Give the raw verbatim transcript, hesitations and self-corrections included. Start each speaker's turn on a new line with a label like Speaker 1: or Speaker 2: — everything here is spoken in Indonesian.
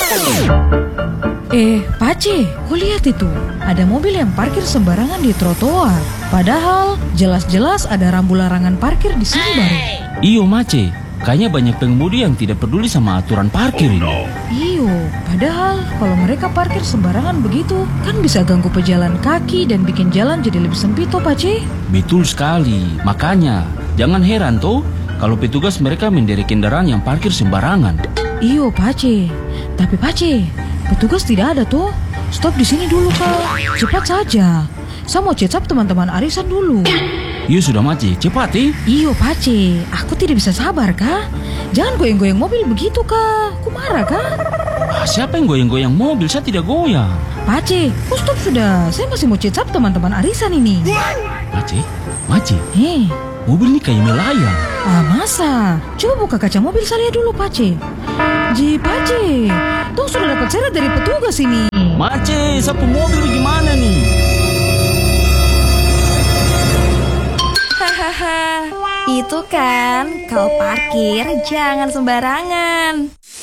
Speaker 1: Eh, Pace, kau lihat itu. Ada mobil yang parkir sembarangan di trotoar. Padahal jelas-jelas ada rambu larangan parkir di sini baru.
Speaker 2: Iyo, Mace. Kayaknya banyak pengemudi yang tidak peduli sama aturan parkir ini.
Speaker 1: Iyo, padahal kalau mereka parkir sembarangan begitu, kan bisa ganggu pejalan kaki dan bikin jalan jadi lebih sempit toh, Pace.
Speaker 2: Betul sekali. Makanya, jangan heran toh kalau petugas mereka menderek kendaraan yang parkir sembarangan.
Speaker 1: Iyo, Pace. Tapi Pace, petugas tidak ada toh. Stop di sini dulu, Kak. Cepat saja. Saya mau cecap teman-teman arisan dulu.
Speaker 2: Iyo sudah, Mace, cepat eh.
Speaker 1: Iyo, Pace. Aku tidak bisa sabar, Kak. Jangan goyang-goyang mobil begitu, Kak. Aku marah, Kak.
Speaker 2: Ah, siapa yang goyang-goyang mobil? Saya tidak goyang.
Speaker 1: Pace, oh stop sudah. Saya masih mau cecap teman-teman arisan ini.
Speaker 2: Mace, Mace.
Speaker 1: Hei.
Speaker 2: Mobil ini kayak melayang.
Speaker 1: Ah, masa? Coba buka kaca mobil saya dulu, Pace. Ji, Pace. Tuh sudah dapat seret dari petugas ini.
Speaker 2: Mace, sapu mobil gimana nih?
Speaker 3: Hahaha, itu kan kau parkir jangan sembarangan.